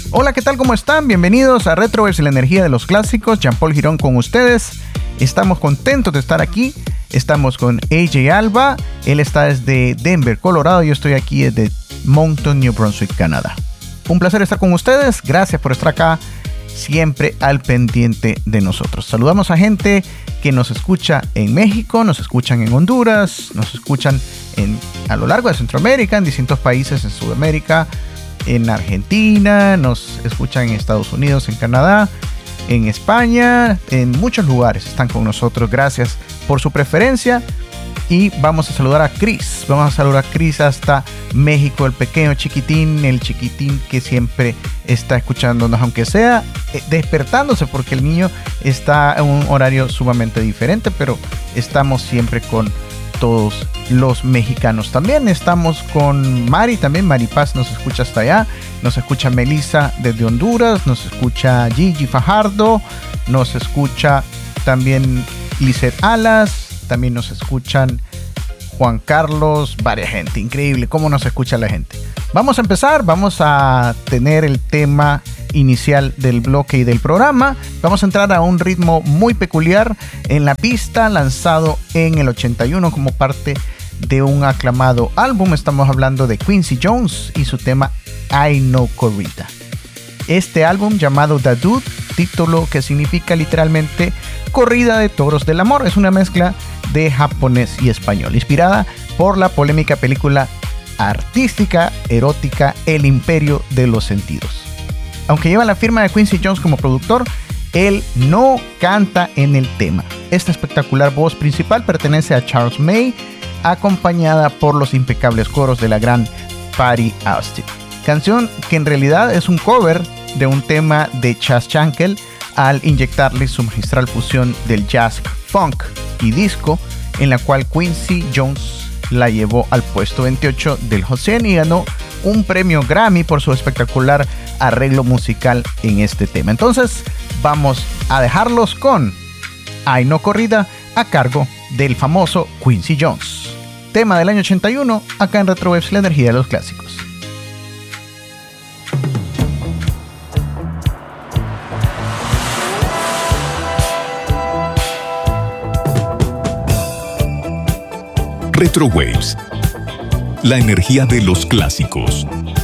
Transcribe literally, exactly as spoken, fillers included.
Hola, ¿qué tal? ¿Cómo están? Bienvenidos a Retroverse, la energía de los clásicos. Jean-Paul Girón con ustedes. Estamos contentos de estar aquí. Estamos con A J Alba. Él está desde Denver, Colorado. Yo estoy aquí desde Moncton, New Brunswick, Canadá. Un placer estar con ustedes. Gracias por estar acá, siempre al pendiente de nosotros. Saludamos a gente que nos escucha en México, nos escuchan en Honduras, nos escuchan en, a lo largo de Centroamérica, en distintos países en Sudamérica, en Argentina, nos escuchan en Estados Unidos, en Canadá, en España, en muchos lugares están con nosotros. Gracias por su preferencia. Y vamos a saludar a Chris. Vamos a saludar a Chris hasta México, el pequeño chiquitín, el chiquitín que siempre está escuchándonos, aunque sea eh, despertándose, porque el niño está en un horario sumamente diferente, pero estamos siempre con todos los mexicanos. También estamos con Mari, también Mari Paz nos escucha hasta allá, nos escucha Melissa desde Honduras, nos escucha Gigi Fajardo, nos escucha también Lizeth Alas, también nos escuchan Juan Carlos, varias gente, increíble cómo nos escucha la gente. Vamos a empezar, vamos a tener el tema inicial del bloque y del programa. Vamos a entrar a un ritmo muy peculiar en la pista, lanzado en el ochenta y uno como parte de un aclamado álbum. Estamos hablando de Quincy Jones y su tema I No Corrida. Este álbum, llamado The Dude, título que significa literalmente corrida de toros del amor, es una mezcla de japonés y español, inspirada por la polémica película artística erótica El Imperio de los Sentidos. Aunque lleva la firma de Quincy Jones como productor, él no canta en el tema. Esta espectacular voz principal pertenece a Charles May, acompañada por los impecables coros de la gran Patti Austin. Canción que en realidad es un cover de un tema de Chas Chankel, al inyectarle su magistral fusión del jazz, funk y disco, en la cual Quincy Jones la llevó al puesto veintiocho del Hot cien y ganó un premio Grammy por su espectacular arreglo musical en este tema. Entonces vamos a dejarlos con I No Corrida, a cargo del famoso Quincy Jones. Tema del año ochenta y uno, acá en Retroverse, la energía de los clásicos. Retro Waves, la energía de los clásicos.